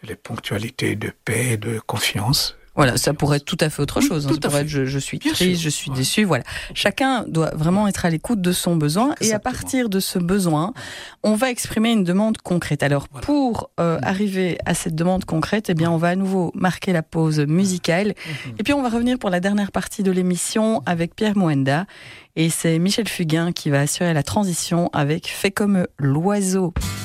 les ponctualités de paix, de confiance. Voilà, ça pourrait être tout à fait autre chose. Ça pourrait être je suis triste, je suis déçu. Voilà. Chacun doit vraiment être à l'écoute de son besoin. Exactement. Et à partir de ce besoin, on va exprimer une demande concrète. Alors, pour arriver à cette demande concrète, eh bien, on va à nouveau marquer la pause musicale. Et puis, on va revenir pour la dernière partie de l'émission avec Pierre Moenda. Et c'est Michel Fugain qui va assurer la transition avec Fais comme l'oiseau.